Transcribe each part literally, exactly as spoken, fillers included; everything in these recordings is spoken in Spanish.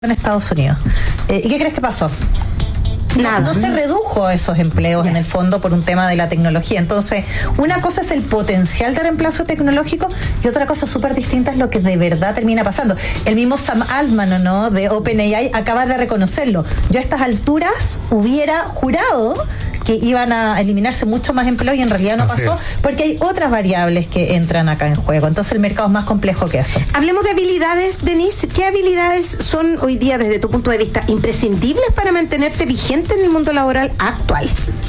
en Estados Unidos. Eh, ¿Y qué crees que pasó? Nada. No, no se redujo esos empleos en el fondo por un tema de la tecnología. Entonces, una cosa es el potencial de reemplazo tecnológico y otra cosa súper distinta es lo que de verdad termina pasando. El mismo Sam Altman, ¿no?, de OpenAI acaba de reconocerlo. Yo a estas alturas hubiera jurado que iban a eliminarse mucho más empleos y en realidad no Así pasó, es. porque hay otras variables que entran acá en juego. Entonces el mercado es más complejo que eso. Hablemos de habilidades, Denise. ¿Qué habilidades son hoy día, desde tu punto de vista, imprescindibles para mantenerte vigente en el mundo laboral actual?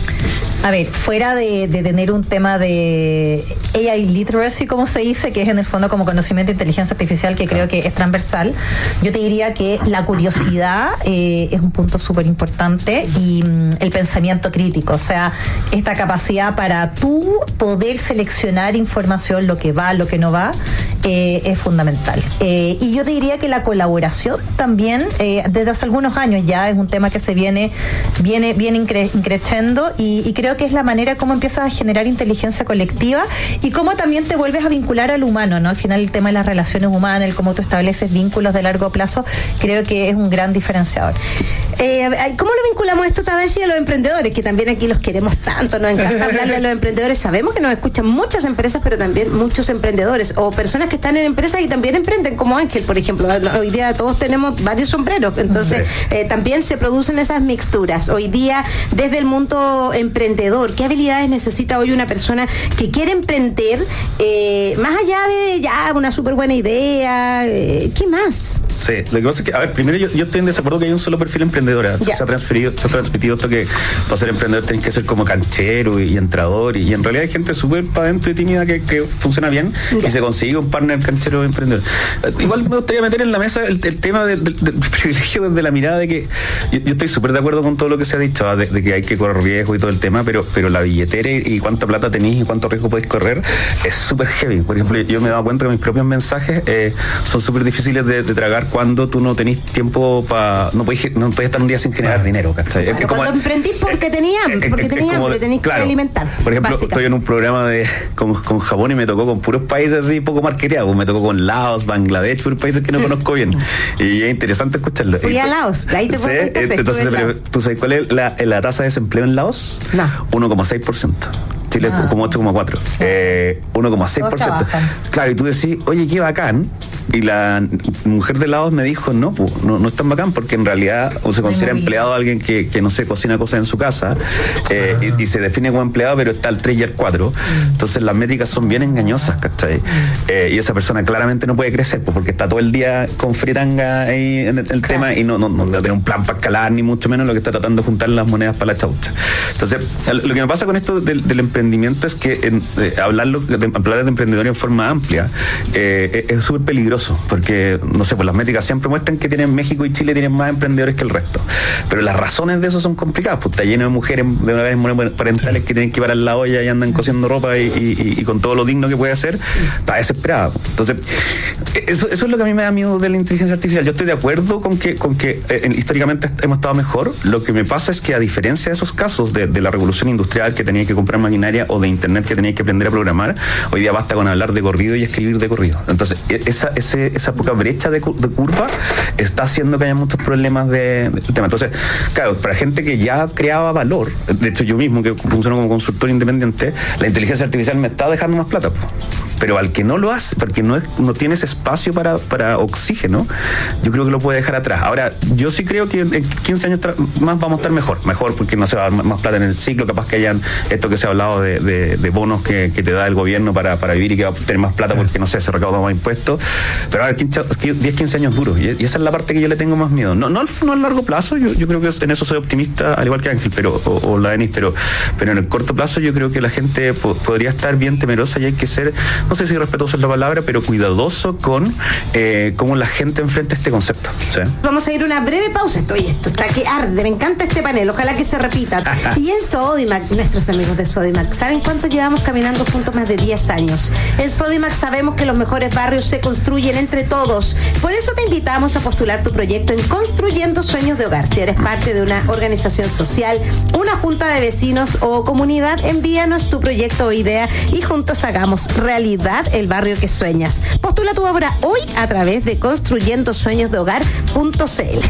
A ver, fuera de, de tener un tema de A I literacy, como se dice, que es en el fondo como conocimiento de inteligencia artificial, que creo que es transversal, yo te diría que la curiosidad eh, es un punto súper importante y mm, el pensamiento crítico, o sea, esta capacidad para tú poder seleccionar información, lo que va, lo que no va, eh, es fundamental. Eh, y yo te diría que la colaboración también, eh, desde hace algunos años ya, es un tema que se viene, viene, viene incre- increciendo y, y creo que es la manera como empiezas a generar inteligencia colectiva y cómo también te vuelves a vincular al humano, ¿no? Al final el tema de las relaciones humanas, el cómo tú estableces vínculos de largo plazo, creo que es un gran diferenciador. Eh, ¿Cómo lo vinculamos esto, Tadashi, a los emprendedores? Que también aquí los queremos tanto, nos encanta hablarle a los emprendedores. Sabemos que nos escuchan muchas empresas, pero también muchos emprendedores o personas que están en empresas y también emprenden, como Ángel, por ejemplo. Hoy día todos tenemos varios sombreros, entonces Sí. eh, también se producen esas mixturas. Hoy día, desde el mundo emprendedor, ¿qué habilidades necesita hoy una persona que quiere emprender, eh, más allá de ya una súper buena idea? Eh, ¿Qué más? Sí, lo que pasa es que, a ver, primero yo, yo estoy en desacuerdo que hay un solo perfil emprendedor. Ya. Se ha transferido, se ha transmitido esto que para ser emprendedor tenés que ser como canchero y, y entrador, y, y en realidad hay gente súper para adentro y tímida que, que funciona bien Ya. y se consigue un partner canchero emprendedor. Eh, Igual me gustaría meter en la mesa el, el tema del, del, del privilegio desde la mirada de que yo, yo estoy súper de acuerdo con todo lo que se ha dicho, ¿ah? de, de que hay que correr riesgo y todo el tema, pero, pero la billetera y, y cuánta plata tenéis y cuánto riesgo podéis correr es súper heavy. Por ejemplo, yo me he dado cuenta que mis propios mensajes eh, son súper difíciles de, de tragar cuando tú no tenés tiempo para... No podés, no podés estar un día sin generar dinero, ¿cachai? Claro, Es como- cuando emprendí porque tenía hambre, porque es- es tenía como hambre, de- tenés claro. que alimentar. Por ejemplo, básicamente. estoy en un programa de con, con Japón y me tocó con puros países así poco marqueteados. Me tocó con Laos, Bangladesh, puros países que no conozco bien. Y es interesante escucharlo. Fui a Laos, de ahí te Sí, puedo contar, entonces, estuve en pero, Laos. ¿tú sabes cuál es la, la tasa de desempleo en Laos? No. uno coma seis por ciento. Chile es Ah. como ocho coma cuatro. Eh, uno coma seis por ciento. Todos trabajan. Claro, y tú decís, oye, qué bacán. Y la mujer de Laos me dijo, no, pues, no, no es tan bacán porque en realidad o se considera movilidad. empleado alguien que, que no sé, cocina cosas en su casa eh, y, y se define como empleado, pero está al tres y al cuatro. Entonces las métricas son bien engañosas, ¿cachai? Eh, y esa persona claramente no puede crecer pues, porque está todo el día con fritanga ahí en el, el tema y no, no, no tiene un plan para escalar, ni mucho menos lo que está tratando de juntar las monedas para la chaucha. Entonces, lo que me pasa con esto del, del emprendimiento es que en, eh, hablarlo, de, hablar de emprendedores en forma amplia eh, es súper peligroso, porque, no sé, pues las métricas siempre muestran que tienen México y Chile tienen más emprendedores que el resto. Pero las razones de eso son complicadas, pues está lleno de mujeres de una vez monoparentales que tienen que parar la olla y andan cosiendo ropa y, y, y con todo lo digno que puede hacer, está desesperada. Entonces, eso, eso es lo que a mí me da miedo de la inteligencia artificial. Yo estoy de acuerdo con que, con que eh, históricamente hemos estado mejor. Lo que me pasa es que a diferencia de esos casos de, de la revolución industrial que tenía que comprar maquinaria o de internet que tenía que aprender a programar, hoy día basta con hablar de corrido y escribir de corrido. Entonces, esa, ese, esa poca brecha de, de curva está haciendo que haya muchos problemas de, de tema. Entonces, claro, para gente que ya creaba valor, de hecho yo mismo que funciono como consultor independiente, la inteligencia artificial me está dejando más plata, pues. Pero al que no lo hace, porque no, es, no tienes espacio para, para oxígeno, yo creo que lo puede dejar atrás. Ahora, yo sí creo que en quince años tra- más vamos a estar mejor, mejor porque no se va a dar más plata en el ciclo, capaz que hayan esto que se ha hablado de, de, de bonos que, que te da el gobierno para, para vivir y que va a tener más plata porque, no sé, se recauda más impuestos. Pero a ver, diez, quince años duros, y, y esa es la parte que yo le tengo más miedo. No, no, no a largo plazo, yo, yo creo que en eso soy optimista, al igual que Ángel, pero o, o la Denis, pero, pero en el corto plazo yo creo que la gente po- podría estar bien temerosa y hay que ser, no sé si respetuoso es la palabra, pero cuidadoso con eh, cómo la gente enfrenta este concepto. ¿Sí? Vamos a ir a una breve pausa. Estoy, esto está que arde, me encanta este panel, ojalá que se repita. Y en Sodimac, nuestros amigos de Sodimac, ¿saben cuánto llevamos caminando juntos? Más de diez años. En Sodimac sabemos que los mejores barrios se construyen entre todos. Por eso te invitamos a postular tu proyecto en Construyendo Sueños de Hogar. Si eres parte de una organización social, una junta de vecinos o comunidad, envíanos tu proyecto o idea y juntos hagamos realidad ciudad, el barrio que sueñas. Postula tu obra hoy a través de construyendo sueños de hogar punto c l.